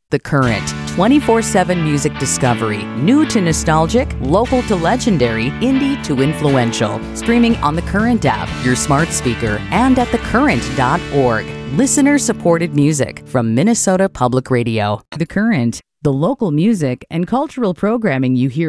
The Current, 24/7 music discovery, new to nostalgic, local to legendary, indie to influential. Streaming on the Current app, your smart speaker, and at thecurrent.org. Listener-supported music from Minnesota Public Radio. The Current, the local music and cultural programming you hear